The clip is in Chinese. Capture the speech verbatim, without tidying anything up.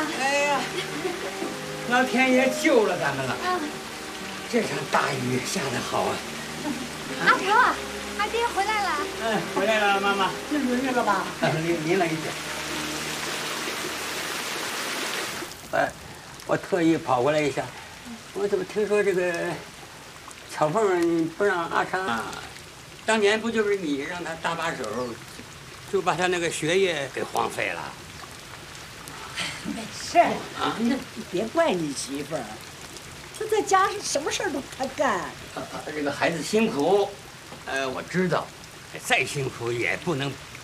哎呀，老天爷救了咱们了！ 啊， 这场大雨下得好啊！ 阿成，阿爹回来了。 嗯，回来了，妈妈。 淋淋了吧？ 淋淋了一点。哎，我特意跑过来一下，我怎么听说这个巧凤不让阿成啊？当年不就是你让他搭把手，就把他那个学业给荒废了？ 没事儿啊，你别怪你媳妇儿，她在家是什么事儿都她干。 啊，这个孩子辛苦，呃，我知道，再辛苦也不能